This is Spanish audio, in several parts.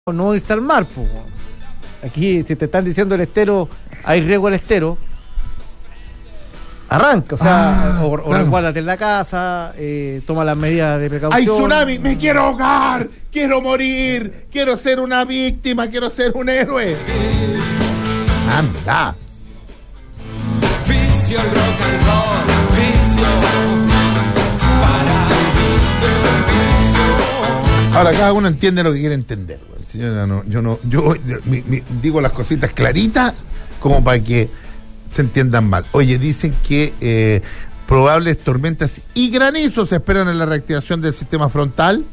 no irse al mar, pues. Aquí, si te están diciendo el estero, hay riesgo al estero, arranca, o sea, o claro. resguárdate en la casa, toma las medidas de precaución. ¡Hay tsunami! ¡Me quiero ahogar! ¡Quiero morir! ¡Quiero ser una víctima! ¡Quiero ser un héroe! ¡Anda! Vicio, rock and roll, vicio, para vicio. Ahora cada uno entiende lo que quiere entender. Señora, yo digo las cositas claritas como para que se entiendan mal. Oye, dicen que probables tormentas y granizos se esperan en la reactivación del sistema frontal.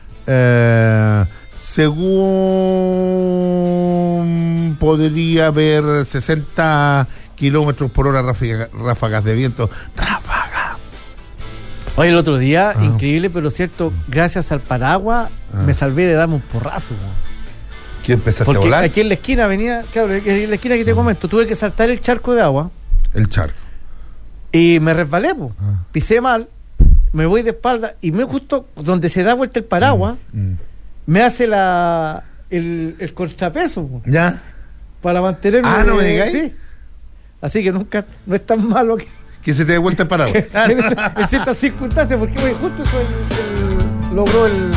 Según podría haber 60 kilómetros por hora ráfagas de viento. ¡Ráfaga! Oye, el otro día, increíble pero cierto, gracias al paraguas me salvé de darme un porrazo. ¿Qué empezaste Porque a volar? aquí en la esquina venía, claro, en la esquina que te comento, tuve que saltar el charco de agua El charco. y me resbalé, pisé mal, me voy de espalda y me justo donde se da vuelta el paraguas, me hace el contrapeso ¿Ya? para mantenerme. ¿No me digáis? Sí. Así que nunca, no es tan malo Que se te dé vuelta el paraguas. en ciertas circunstancias, porque oye, justo eso logró el...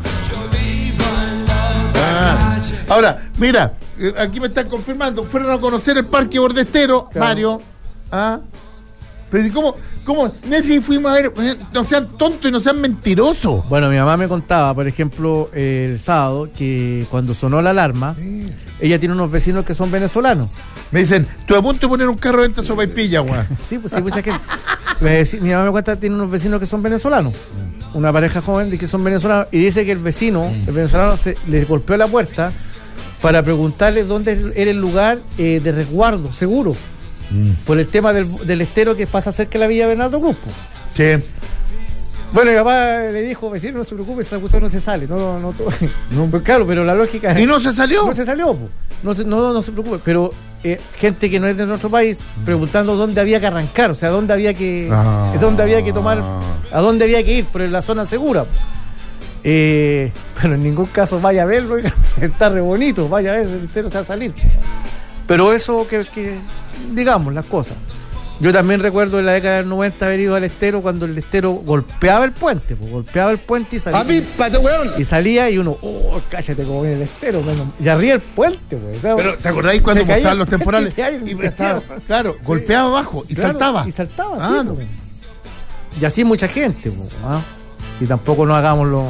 Ahora, mira, aquí me están confirmando, fueron a conocer el parque Bordestero, claro. Mario. Pero ¿cómo? Netflix fuimos a ver, no sean tontos y no sean mentirosos. Bueno, mi mamá me contaba, por ejemplo, el sábado, que cuando sonó la alarma, ella tiene unos vecinos que son venezolanos. Me dicen, tú a punto de poner un carro de venta sopaipilla, güey. Sí, pues sí, mucha gente. Mi mamá me cuenta que tiene unos vecinos que son venezolanos. Una pareja joven de que son venezolanos. Y dice que el venezolano, le golpeó la puerta para preguntarle dónde era el lugar de resguardo seguro. Por el tema del estero que pasa cerca de la Villa Bernardo Cruz. Sí. Bueno, mi papá le dijo, vecino, no se preocupe, esa cuestión no se sale. No, pues claro, pero la lógica... ¿Y no se salió? No se salió, pues. No se preocupe. Pero gente que no es de nuestro país preguntando dónde había que arrancar, o sea, dónde había que tomar, a dónde había que ir, pero en la zona segura. Pero en ningún caso vaya a verlo, está re bonito, vaya a ver, el estero se va a salir. Pero eso que digamos las cosas. Yo también recuerdo en la década del 90 haber ido al estero cuando el estero golpeaba el puente, y salía. Y salía y uno, cállate como viene el estero, y arriba el puente, pues. Pero ¿te acordáis cuando mostraban los temporales? Claro, golpeaba abajo y saltaba. Y saltaba, sí. Pues. Y así mucha gente, pues. Y tampoco nos hagámoslo.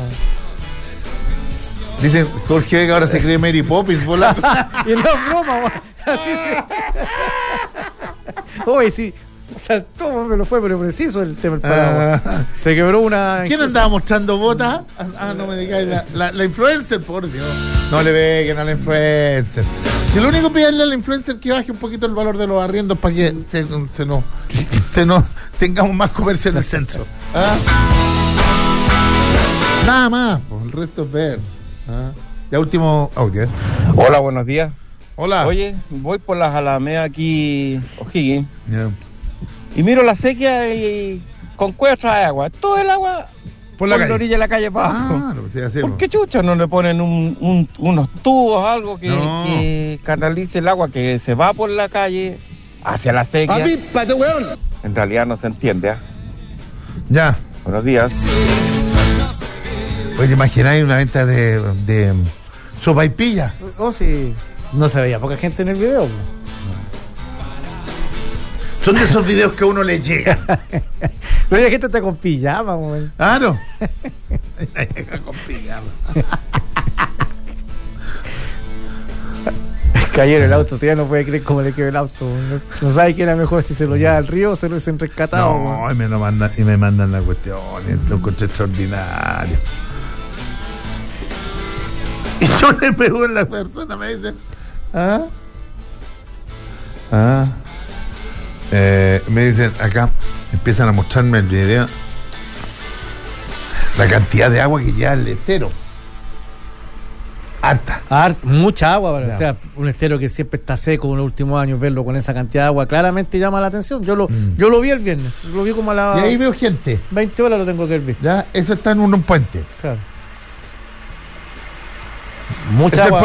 Dicen, Jorge Vega ahora se cree Mary Poppins volando. Y no es broma, oye, sí, saltó, me lo fue, pero preciso el tema del paraguas. Se quebró una... ¿Quién andaba mostrando botas? No me digáis, la influencer, por Dios. No le peguen a la influencer. Si lo único que piden a la influencer es que baje un poquito el valor de los arriendos para que se nos tengamos más comercio en el centro. Nada más, pues el resto es ver. Ya último audio. Hola, buenos días. Hola. Oye, voy por las Alamedas aquí, O'Higgins, Yeah. y miro la sequía y con cuestas de agua. Todo el agua Por la orilla de la calle para abajo. Claro, sí, hacemos. ¿Por qué chucha no le ponen unos tubos, algo que canalice el agua que se va por la calle hacia la sequía? En realidad no se entiende. Ya. Buenos días. Oye, imagináis una venta de sopaipilla. Sí. No se veía poca gente en el video. Son de esos videos que a uno le llega. Pero la gente está con pijama, güey. No. Con pijama. Cayó en el auto, todavía no puede creer cómo le quedó el auto. No sabe que era mejor si se lo lleva al río o se lo hubiesen rescatado. No, y me mandan la cuestión. Esto es un coche extraordinario. Y yo le pego en la persona, me dicen, me dicen acá, empiezan a mostrarme el video, la cantidad de agua que lleva el estero. Harta. Mucha agua, o sea, un estero que siempre está seco en los últimos años, verlo con esa cantidad de agua claramente llama la atención. Yo lo vi el viernes, lo vi como a la... Y ahí veo gente. 20 horas lo tengo que ver visto. Ya, eso está en un puente. Claro. Mucha agua.